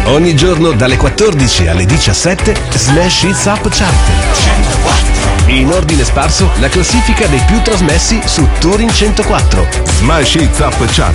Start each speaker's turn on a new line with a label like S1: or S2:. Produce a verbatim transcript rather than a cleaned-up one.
S1: Ogni giorno dalle quattordici alle diciassette Smash Hits Up Chart. In ordine sparso la classifica dei più trasmessi su Touring centoquattro.
S2: Smash Hits Up Chart.